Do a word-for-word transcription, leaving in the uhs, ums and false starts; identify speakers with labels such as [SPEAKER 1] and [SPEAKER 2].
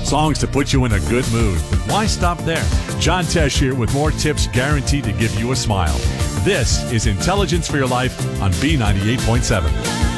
[SPEAKER 1] Songs to put you in a good mood. Why stop there? John Tesh here with more tips guaranteed to give you a smile. This is Intelligence for Your Life on B ninety-eight point seven.